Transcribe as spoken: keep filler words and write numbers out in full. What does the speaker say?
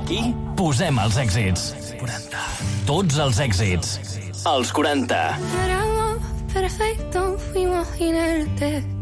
Aquí posem els èxits. quaranta. Tots els èxits. Els quaranta. Éramos perfectos, fuimos inertes.